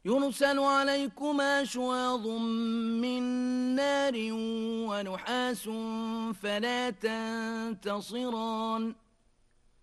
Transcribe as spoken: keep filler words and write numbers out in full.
يرسل عليكما شواظ من نار ونحاس فلا تنتصران